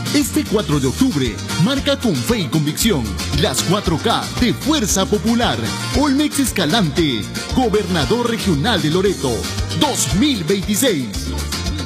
Este 4 de octubre, marca con fe y convicción las 4K de Fuerza Popular. Olmex Escalante, Gobernador Regional de Loreto, 2026.